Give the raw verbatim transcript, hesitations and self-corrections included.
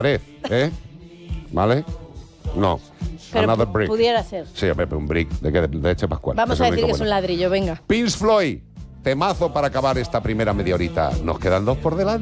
pared, ¿eh? ¿Vale? No. Pero Another pu- brick. pudiera ser. Sí, a ver, un brick de, de, de leche pascual. Vamos Eso a es lo decir que único es un bueno. ladrillo, venga. Pink Floyd, temazo para acabar esta primera media horita. Nos quedan dos por delante.